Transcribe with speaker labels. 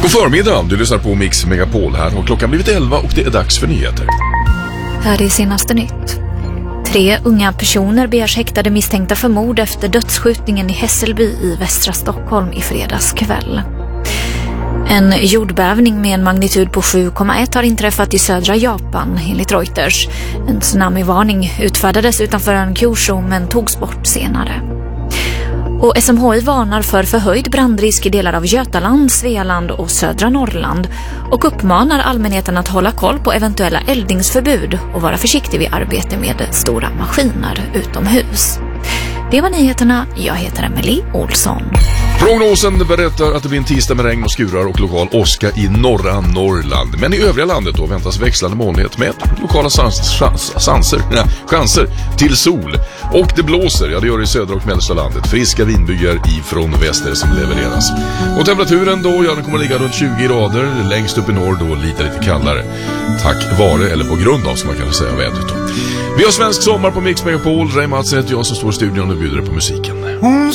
Speaker 1: God förmiddag, du lyssnar på Mix Megapol. Här har klockan blivit 11 och det är dags för nyheter.
Speaker 2: Här är senaste nytt. 3 unga personer begärs häktade misstänkta för mord efter dödsskjutningen i Hässelby i västra Stockholm i fredags kväll. En jordbävning med en magnitud på 7,1 har inträffat i södra Japan enligt Reuters. En tsunamivarning utfärdades utanför en Kyushu men togs bort senare. Och SMHI varnar för förhöjd brandrisk i delar av Götaland, Svealand och södra Norrland och uppmanar allmänheten att hålla koll på eventuella eldningsförbud och vara försiktig vid arbete med stora maskiner utomhus. Det var nyheterna. Jag heter Emily Olsson.
Speaker 1: Prognosen berättar att det blir en tisdag med regn och skurar och lokal åska i norra Norrland. Men i övriga landet då väntas växlande molnighet med lokala chanser till sol. Och det blåser, ja det gör det i södra och mellersta landet. Friska vindbyar ifrån väster som levereras. Och temperaturen då, ja den kommer att ligga runt 20 grader. Längst upp i norr då lite kallare. Tack vare, eller på grund av som man kan säga vädret då. Vi har svensk sommar på Mix Megapol. Ray Matsen heter jag som står i studion och bjuder på musiken.
Speaker 3: Hon